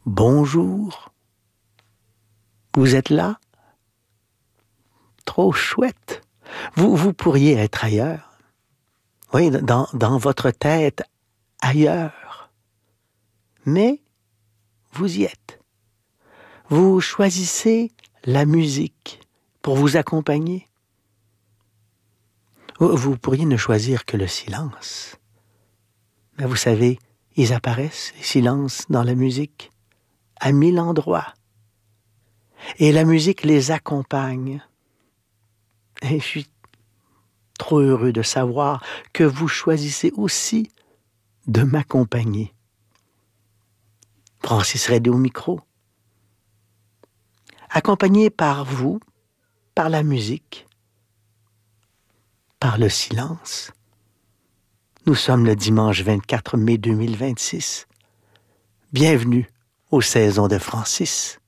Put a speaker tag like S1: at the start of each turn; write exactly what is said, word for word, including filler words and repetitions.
S1: Bonjour. Vous êtes là? Trop chouette. Vous, vous pourriez être ailleurs. Oui, dans, dans votre tête, ailleurs. Mais vous y êtes. Vous choisissez la musique pour vous accompagner. Vous pourriez ne choisir que le silence. Mais vous savez, ils apparaissent, les silences, dans la musique, à mille endroits. Et la musique les accompagne. Et je suis trop heureux de savoir que vous choisissez aussi de m'accompagner. Francis Redé au micro. Accompagné par vous, par la musique, par le silence. Nous sommes le dimanche vingt-quatre mai deux mille vingt-six. Bienvenue aux saisons de Francis.